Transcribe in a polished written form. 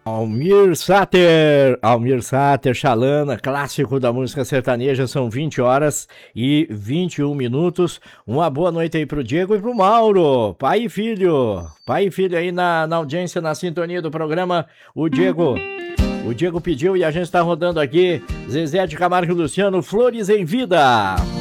Almir Sater, Xalana, clássico da música sertaneja, são 20 horas e 21 minutos. Uma boa noite aí pro Diego e pro Mauro, pai e filho aí na audiência, na sintonia do programa. O Diego pediu e a gente está rodando aqui, Zezé de Camargo e Luciano, Flores em Vida.